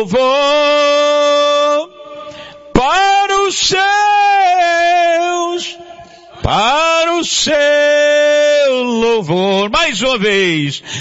louvor, para os seu louvor. Mais uma vez,